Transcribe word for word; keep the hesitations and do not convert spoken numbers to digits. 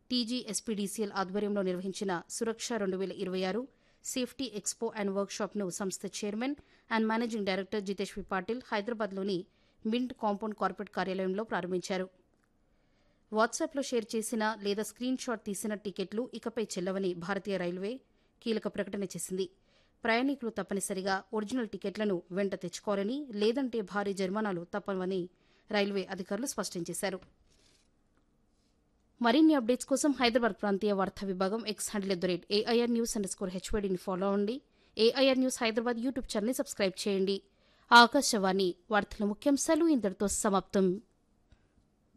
TGSPDCL ఆధ్వర్యంలో నిర్వహించిన సురక్ష రెండు వేల ఇరవై ఆరు సేఫ్టీ ఎక్స్పో అండ్ వర్క్షాప్ను సంస్థ chairman and managing director Jitesh వి పాటిల్ హైదరాబాద్లోని మింట్ కాంపౌండ్ కార్పొరేట్ కార్యాలయంలో ప్రారంభించారు. వాట్సాప్లో షేర్ చేసిన లేదా స్క్రీన్ షాట్ తీసిన టికెట్లు ఇకపై చెల్లవని భారతీయ రైల్వే కీలక ప్రకటన చేసింది. ప్రయాణికులు తప్పనిసరిగా ఒరిజినల్ టికెట్లను వెంట తెచ్చుకోవాలని, లేదంటే భారీ జరిమానాలు తప్పవని రైల్వే అధికారులు స్పష్టం చేశారు. మరిన్ని అప్డేట్స్ కోసం హైదరాబాద్ ప్రాంతీయ వార్తా విభాగం X handle at the rate AIR news under score హెచ్వైడీని follow అవ్వండి. ఏఐఆర్ న్యూస్ హైదరాబాద్ యూట్యూబ్ ఛానల్ని సబ్స్క్రైబ్ చేయండి. ఆకాశవాణి వార్తల ముఖ్యాంశాలు ఇంతటితో సమాప్తం.